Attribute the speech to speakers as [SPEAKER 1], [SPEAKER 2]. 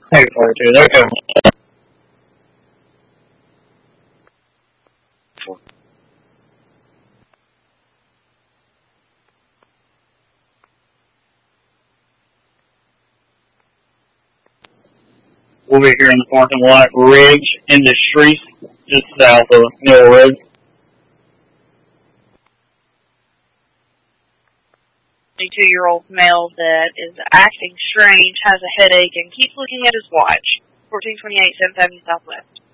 [SPEAKER 1] Hey, 42, there we go. We'll be here in the parking lot, Ridge Industries, just south of Mill Road.
[SPEAKER 2] 22-year-old male that is acting strange, has a headache, and keeps looking at his watch. 1428 7th Avenue Southwest.